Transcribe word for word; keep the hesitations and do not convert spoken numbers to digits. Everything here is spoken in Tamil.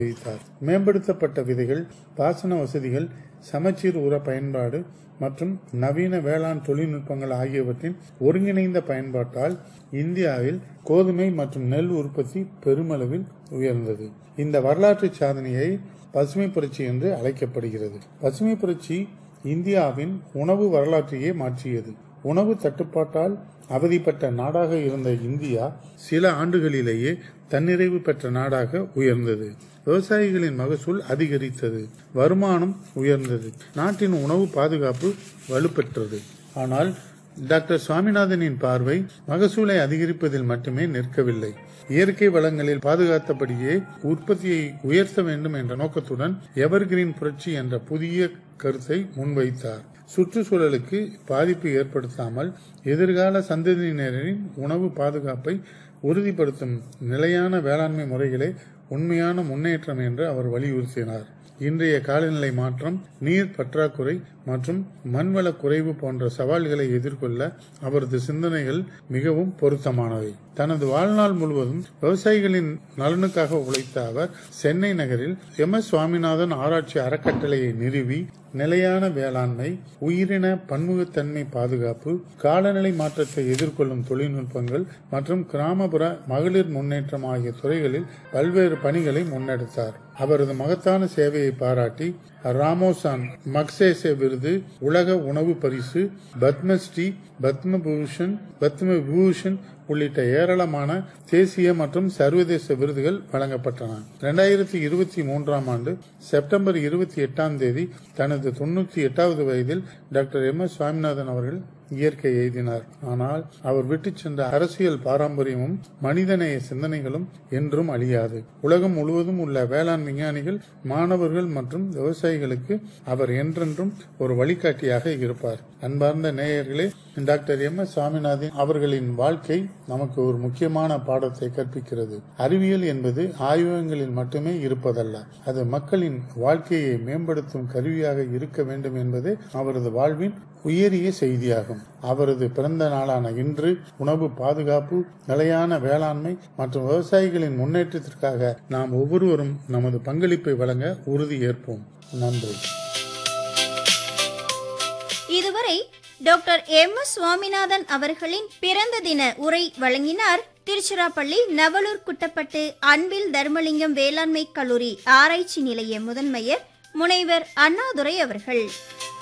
வைத்தார். மேம்படுத்தப்பட்ட விதைகள், பாசன வசதிகள், சமச்சீர் உர பயன்பாடு மற்றும் நவீன வேளாண் தொழில்நுட்பங்கள் ஆகியவற்றின் ஒருங்கிணைந்த பயன்பாட்டால் இந்தியாவில் கோதுமை மற்றும் நெல் உற்பத்தி பெருமளவில் உயர்ந்தது. இந்த வரலாற்று சாதனையை பசுமை புரட்சி என்று அழைக்கப்படுகிறது. பசுமை புரட்சி இந்தியாவின் உணவு வரலாற்றையே மாற்றியது. உணவு தட்டுப்பாட்டால் அவதிப்பட்ட நாடாக இருந்த இந்தியா சில ஆண்டுகளிலேயே தன்னிறைவு பெற்ற நாடாக உயர்ந்தது. விவசாயிகளின் மகசூல் அதிகரித்தது, வருமானம் உயர்ந்தது, நாட்டின் உணவு பாதுகாப்பு வலுப்பெற்றது. ஆனால் டாக்டர் சுவாமிநாதனின் பார்வை மகசூலை அதிகரிப்பதில் மட்டுமே நிற்கவில்லை. இயற்கை வளங்களில் பாதுகாத்தபடியே உற்பத்தியை உயர்த்த வேண்டும் என்ற நோக்கத்துடன் எவர்கிரீன் புரட்சி என்ற புதிய கருத்தை முன்வைத்தார். சுற்றுச்சூழலுக்கு பாதிப்பு ஏற்படுத்தாமல் எதிர்கால சந்ததியினரின் உணவு பாதுகாப்பை உறுதிப்படுத்தும் நிலையான வேளாண்மை முறைகளே உண்மையான முன்னேற்றம் என்று அவர் வலியுறுத்தினார். இன்றைய காலநிலை மாற்றம், நீர் பற்றாக்குறை மற்றும் மண்வள குறைவு போன்ற சவால்களை எதிர்கொள்ள அவரது சிந்தனைகள் மிகவும் பொருத்தமானவை. தனது வாழ்நாள் முழுவதும் விவசாயிகளின் நலனுக்காக உழைத்த அவர் சென்னை நகரில் எம் எஸ் சுவாமிநாதன் ஆராய்ச்சி அறக்கட்டளையை நிறுவி நிலையான வேளாண்மை, உயிரின பன்முகத்தன்மை பாதுகாப்பு, காலநிலை மாற்றத்தை எதிர்கொள்ளும் தொழில்நுட்பங்கள் மற்றும் கிராமப்புற மகளிர் முன்னேற்றம் ஆகிய துறைகளில் பல்வேறு பணிகளை முன்னெடுத்தார். அவரது மகத்தான சேவையை பாராட்டி ராமோசான் மக்சேசே விருது, உலக உணவு பரிசு, பத்மஸ்ரீ, பத்மபூஷன், பத்ம விபூஷன் உள்ளிட்ட ஏராளமான தேசிய மற்றும் சர்வதேச விருதுகள் வழங்கப்பட்டன. இரண்டாயிரத்தி இருபத்தி மூன்றாம் ஆண்டு செப்டம்பர் இருபத்தி எட்டாம் தேதி தனது தொன்னூத்தி எட்டாவது வயதில் டாக்டர் எம் எஸ் சுவாமிநாதன் அவர்கள் இயற்கை எய்தினார். ஆனால் அவர் விட்டு சென்ற அரசியல் பாரம்பரியமும் மனிதநேய சிந்தனைகளும் என்றும் அழியாது. உலகம் முழுவதும் உள்ள வேளாண் விஞ்ஞானிகள், மாணவர்கள் மற்றும் விவசாயிகளுக்கு அவர் என்றென்றும் ஒரு வழிகாட்டியாக இருப்பார். அன்பார்ந்த நேயர்களே, டாக்டர் எம் எஸ் சுவாமிநாதன் அவர்களின் வாழ்க்கை நமக்கு ஒரு முக்கியமான பாடத்தை கற்பிக்கிறது. அறிவியல் என்பது ஆய்வகங்களில் மட்டுமே இருப்பதல்ல, அது மக்களின் வாழ்க்கையை மேம்படுத்தும் கருவியாக இருக்க வேண்டும் என்பது அவரது வாழ்வின் உயரிய செய்தியாகும். அவரது பிறந்த நாளான இன்று உணவு பாதுகாப்பு, நிலையான வேளாண்மை மற்றும் விவசாயிகளின் முன்னேற்றத்திற்காக நாம் ஒவ்வொருவரும் நமது பங்களிப்பை வழங்க உறுதி ஏற்போம். நன்றி. இதுவரை டாக்டர் எம் எஸ் சுவாமிநாதன் அவர்களின் பிறந்த தின உரை வழங்கினார் திருச்சிராப்பள்ளி நவலூர் குட்டப்பட்டு அன்பில் தர்மலிங்கம் வேளாண்மை கல்லூரி ஆராய்ச்சி நிலைய முதன்மையர் முனைவர் அண்ணாதுரை அவர்கள்.